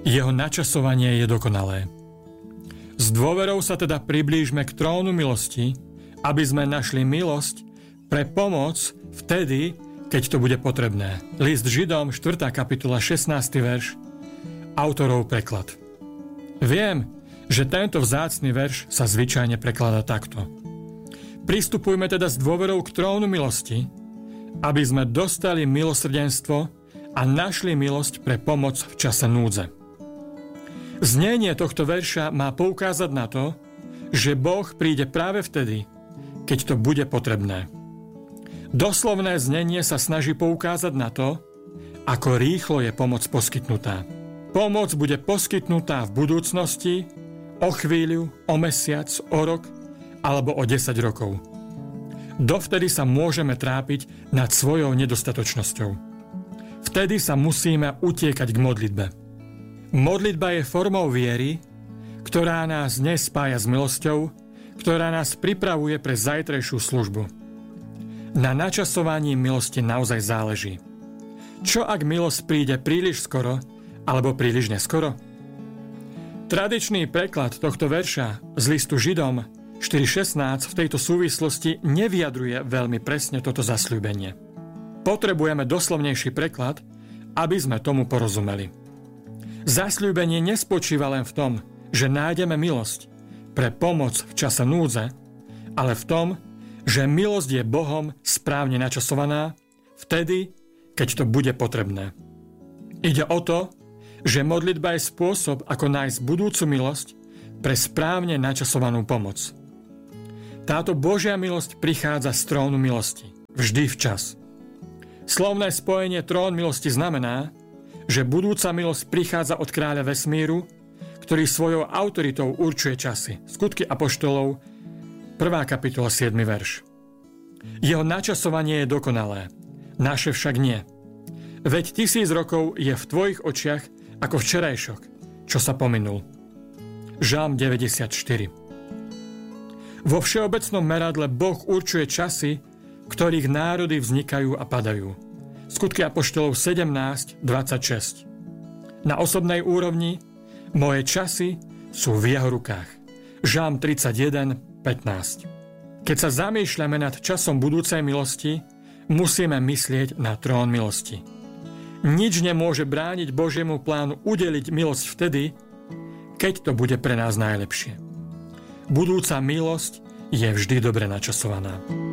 Jeho načasovanie je dokonalé. S dôverou sa teda priblížme k trónu milosti, aby sme našli milosť pre pomoc vtedy, keď to bude potrebné. List Židom, 4. kapitola, 16. verš, autorov preklad. Viem, že tento vzácny verš sa zvyčajne prekladá takto. Pristupujme teda s dôverou k trónu milosti, aby sme dostali milosrdenstvo a našli milosť pre pomoc v čase núdze. Znenie tohto verša má poukázať na to, že Boh príde práve vtedy, keď to bude potrebné. Doslovné znenie sa snaží poukázať na to, ako rýchlo je pomoc poskytnutá. Pomoc bude poskytnutá v budúcnosti, o chvíľu, o mesiac, o rok alebo o 10 rokov. Dovtedy sa môžeme trápiť nad svojou nedostatočnosťou. Vtedy sa musíme utiekať k modlitbe. Modlitba je formou viery, ktorá nás dnes spája s milosťou, ktorá nás pripravuje pre zajtrajšiu službu. Na načasovaní milosti naozaj záleží. Čo ak milosť príde príliš skoro alebo príliš neskoro? Tradičný preklad tohto verša z listu Židom 4.16 v tejto súvislosti nevyjadruje veľmi presne toto zasľúbenie. Potrebujeme doslovnejší preklad, aby sme tomu porozumeli. Zasľúbenie nespočíva len v tom, že nájdeme milosť pre pomoc v čase núdze, ale v tom, že milosť je Bohom správne načasovaná vtedy, keď to bude potrebné. Ide o to, že modlitba je spôsob, ako nájsť budúcu milosť pre správne načasovanú pomoc. Táto Božia milosť prichádza z trónu milosti, vždy včas. Slovné spojenie trón milosti znamená, že budúca milosť prichádza od kráľa vesmíru, ktorý svojou autoritou určuje časy. Skutky apoštolov, 1. kapitola, 7. verš. Jeho načasovanie je dokonalé, naše však nie. Veď 1000 rokov je v tvojich očiach ako včerajšok, čo sa pominul. Žalm 94. Vo všeobecnom meradle Boh určuje časy, v ktorých národy vznikajú a padajú. Skutky apoštolov 17.26. Na osobnej úrovni moje časy sú v jeho rukách. Žalm 31.15. Keď sa zamýšľame nad časom budúcej milosti, musíme myslieť na trón milosti. Nič nemôže brániť Božiemu plánu udeliť milosť vtedy, keď to bude pre nás najlepšie. Budúca milosť je vždy dobre načasovaná.